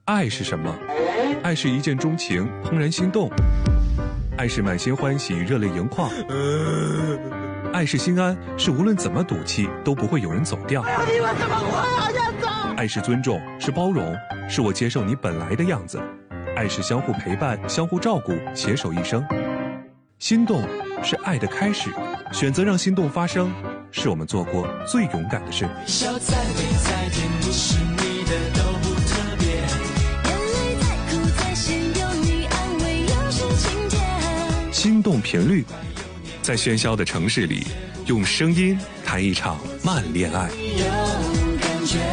爱是什么？爱是一见钟情，怦然心动；爱是满心欢喜，热泪盈眶；爱是心安，是无论怎么赌气都不会有人走掉。 你们怎么会这样子？ 爱是尊重，是包容，是我接受你本来的样子。爱是相互陪伴，相互照顾，携手一生。心动是爱的开始，选择让心动发生，是我们做过最勇敢的事。 笑再美再甜，不是你的都不特别。 眼泪再苦再咸，有你安慰又是晴天。 心动频率，在喧嚣的城市里，用声音谈一场慢恋爱。 有感觉。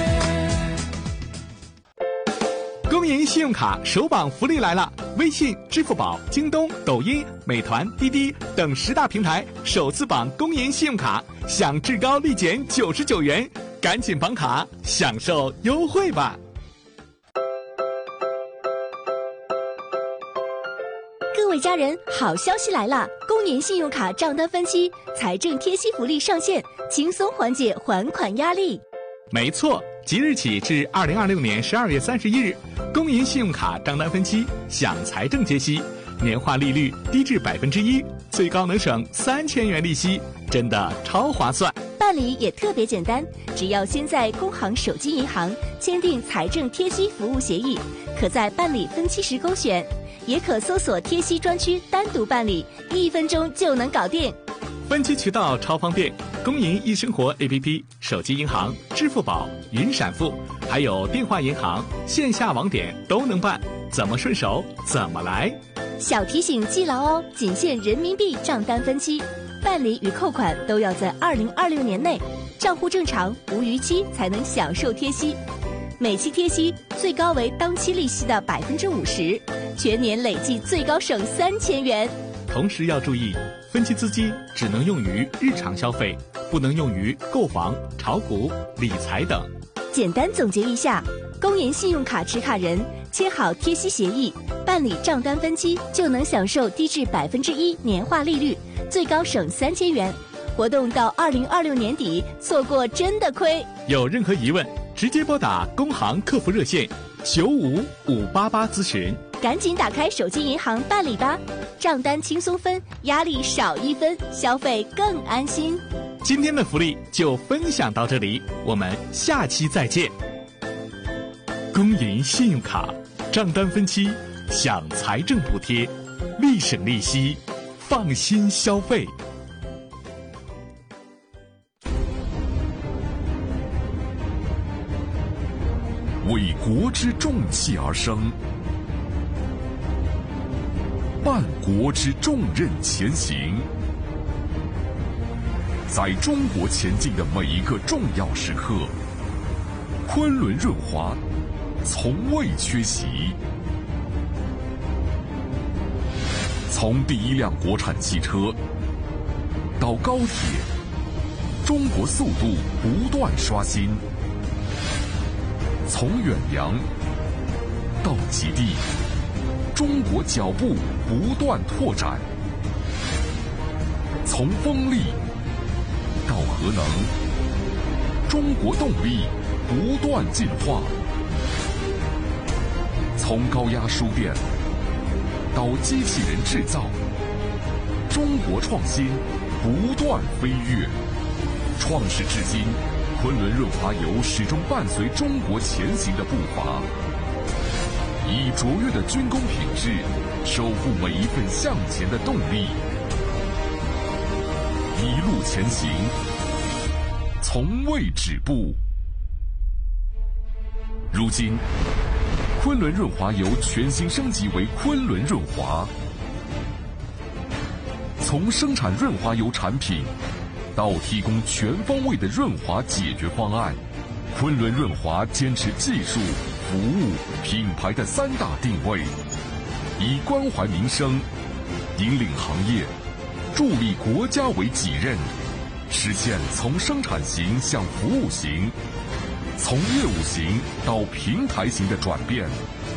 公银信用卡首榜福利来了！微信、支付宝、京东、抖音、美团、滴滴等10大平台首次绑公银信用卡，享至高立减99元，赶紧绑卡，享受优惠吧！ 各位家人，好消息来了！公银信用卡账单分期财政贴息福利上线，轻松缓解还款压力。 没错，即日起至2026年12月31日，公银信用卡账单分期享财政贴息，年化利率低至1%，最高能省3000元利息，真的超划算。 办理也特别简单，只要先在工行手机银行签订财政贴息服务协议，可在办理分期时勾选，也可搜索贴息专区单独办理，1分钟就能搞定。 分期渠道超方便，公银易生活 APP、手机银行、支付宝、云闪付，还有电话银行、线下网点都能办，怎么顺手怎么来。 小提醒记牢哦，仅限人民币账单分期，办理与扣款都要在2026年内，账户正常无逾期才能享受贴息。每期贴息最高为当期利息的50%，全年累计最高省3000元。 同时要注意，分期资金只能用于日常消费，不能用于购房、炒股、理财等。 简单总结一下，公银信用卡持卡人签好贴息协议，办理账单分期就能享受低至1%年化利率，最高省3000元。活动到2026年底，错过真的亏。 有任何疑问，直接拨打工行客服热线95588咨询。 赶紧打开手机银行办理吧，账单轻松分，压力少1分，消费更安心。 今天的福利就分享到这里，我们下期再见。公银信用卡账单分期享财政补贴，立省利息，放心消费。 为国之重器而生，伴国之重任前行。在中国前进的每一个重要时刻，昆仑润滑从未缺席。从第一辆国产汽车到高铁，中国速度不断刷新。从远洋到极地，中国脚步不断拓展。从风力到核能，中国动力不断进化。从高压输电到机器人制造，中国创新不断飞跃。创世至今，昆仑润滑油始终伴随中国前行的步伐，以卓越的军工品质守护每一份向前的动力。一路前行，从未止步。如今，昆仑润滑油全新升级为昆仑润滑，从生产润滑油产品到提供全方位的润滑解决方案，昆仑润滑坚持技术、服务、品牌的3大定位，以关怀民生、引领行业、助力国家为己任，实现从生产型向服务型、从业务型到平台型的转变，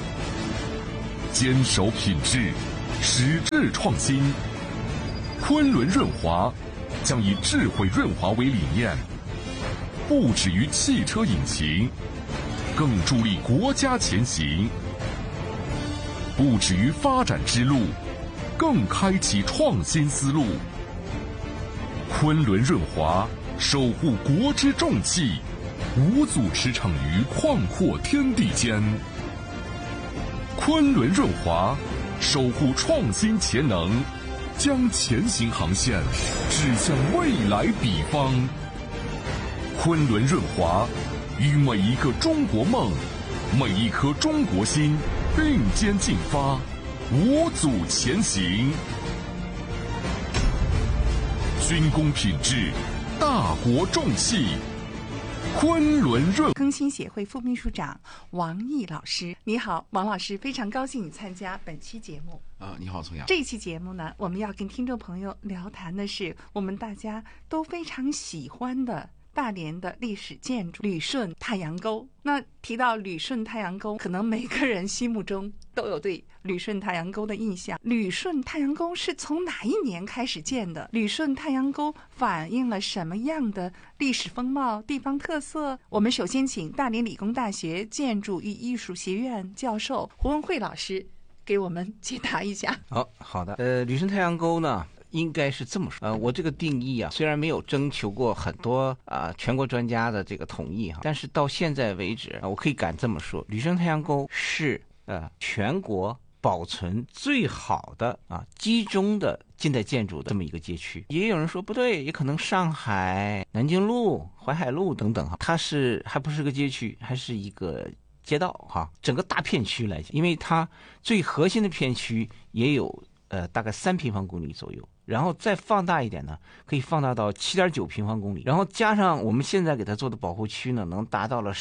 坚守品质，矢志创新。昆仑润滑将以智慧润滑为理念，不止于汽车引擎， 更助力国家前行。不止于发展之路，更开启创新思路。昆仑润华守护国之重器，无阻驰骋于旷阔天地间。昆仑润华守护创新潜能，将前行航线指向未来彼方。昆仑润华与每一个中国梦，每一颗中国心并肩进发，无阻前行。军工品质，大国重器。昆仑润更新协会副秘书长王毅老师，你好，王老师，非常高兴你参加本期节目。 你好，崇阳。 这一期节目呢，我们要跟听众朋友聊谈的是我们大家都非常喜欢的大连的历史建筑旅顺太阳沟。那提到旅顺太阳沟，可能每个人心目中都有对旅顺太阳沟的印象。旅顺太阳沟是从哪一年开始建的？旅顺太阳沟反映了什么样的历史风貌、地方特色？我们首先请大连理工大学建筑与艺术学院教授胡文慧老师给我们解答一下。 好的。旅顺太阳沟呢，应该是这么说。我这个定义啊，虽然没有征求过很多全国专家的这个统一但是到现在为止，我可以敢这么说，旅顺太阳沟是全国保存最好的集中的近代建筑的这么一个街区。也有人说不对，也可能上海南京路、淮海路等等它还不是个街区，还是一个街道整个大片区来讲，因为它最核心的片区也有大概3平方公里左右，然后再放大一点呢，可以放大到7.9平方公里，然后加上我们现在给它做的保护区呢，能达到了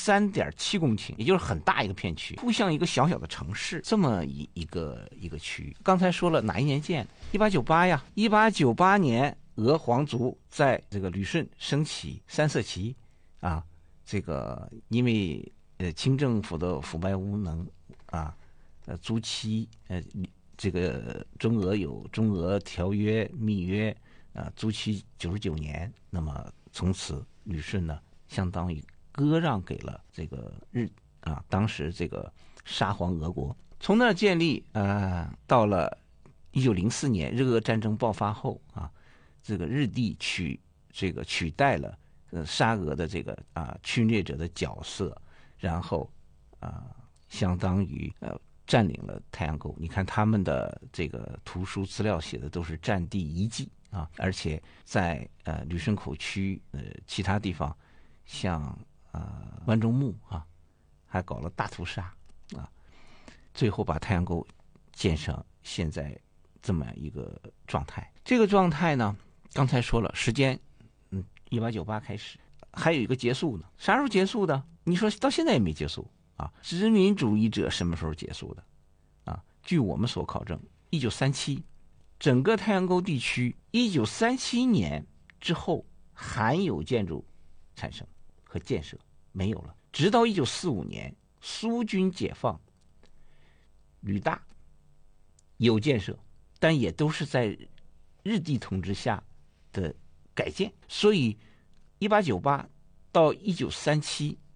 13.7公顷，也就是很大一个片区，不像一个小小的城市这么一个区域。刚才说了哪一年建？1898呀，1898年俄皇族在这个旅顺升起3色旗这个因为清政府的腐败无能租期这个中俄有中俄条约密约租期99年，那么从此旅顺呢相当于割让给了这个当时这个沙皇俄国。从那儿建立到了1904年日俄战争爆发后这个日帝取代了沙俄的这个侵略者的角色，然后相当于占领了太阳沟。你看他们的这个图书资料写的都是战地遗迹而且在旅顺口区其他地方像万众墓还搞了大屠杀最后把太阳沟建成现在这么一个状态。这个状态呢，刚才说了时间1898开始，还有一个结束呢。啥时候结束的？你说到现在也没结束殖民主义者什么时候结束的据我们所考证，1937，整个太阳沟地区1937年之后罕有建筑产生和建设没有了，直到1945年苏军解放，旅大有建设，但也都是在日帝统治下的改建。所以1898到1937